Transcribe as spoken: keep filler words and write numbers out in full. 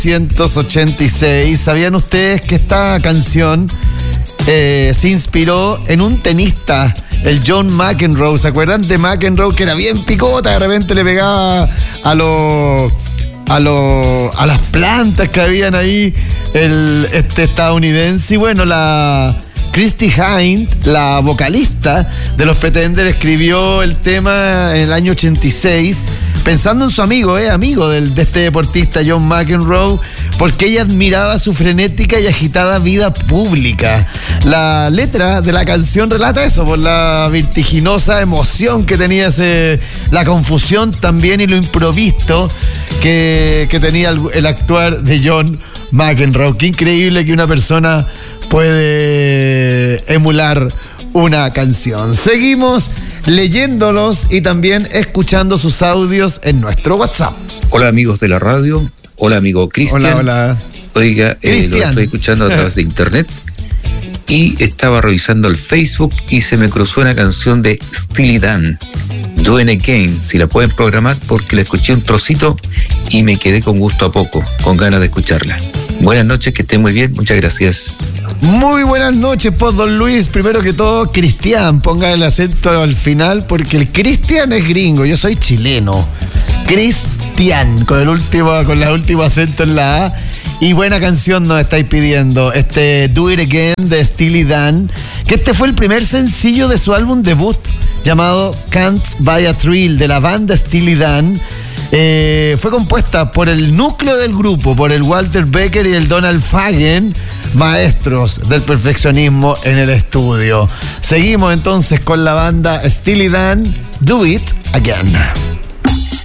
novecientos ochenta y seis. ¿Sabían ustedes que esta canción eh, se inspiró en un tenista, el John McEnroe? ¿Se acuerdan de McEnroe, que era bien picota? De repente le pegaba a los a los a las plantas que habían ahí, el este estadounidense. Y bueno, la Christy Hynde, la vocalista de los Pretenders, escribió el tema en el año ochenta y seis pensando en su amigo, eh, amigo del, de este deportista John McEnroe, porque ella admiraba su frenética y agitada vida pública. La letra de la canción relata eso, por la vertiginosa emoción que tenía ese, la confusión también y lo improvisto que, que tenía el, el actuar de John McEnroe. Qué increíble que una persona puede emular una canción. Seguimos leyéndolos y también escuchando sus audios en nuestro WhatsApp. Hola amigos de la radio, hola amigo Cristian. Hola, hola. Oiga, eh, lo estoy escuchando a través de internet y estaba revisando el Facebook y se me cruzó una canción de Steely Dan, Do It Again, si la pueden programar, porque la escuché un trocito y me quedé con gusto a poco, con ganas de escucharla. Buenas noches, que estén muy bien, muchas gracias. Muy buenas noches, pues, don Luis. Primero que todo, Cristian, ponga el acento al final, porque el Cristian es gringo, yo soy chileno. Cristian, con el último, con el último acento en la A. Y buena canción nos estáis pidiendo, este Do It Again de Steely Dan, que este fue el primer sencillo de su álbum debut, llamado Can't Buy a Thrill, de la banda Steely Dan. Eh, fue compuesta por el núcleo del grupo, por el Walter Becker y el Donald Fagen, maestros del perfeccionismo en el estudio. Seguimos entonces con la banda Steely Dan, Do It Again.